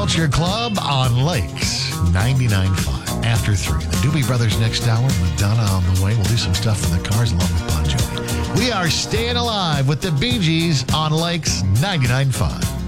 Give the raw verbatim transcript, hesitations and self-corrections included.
Culture Club on Lakes ninety-nine point five. After three, the Doobie Brothers next hour. Madonna on the way. We'll do some stuff for the cars along with Bon Jovi. We are staying alive with the Bee Gees on Lakes ninety-nine point five.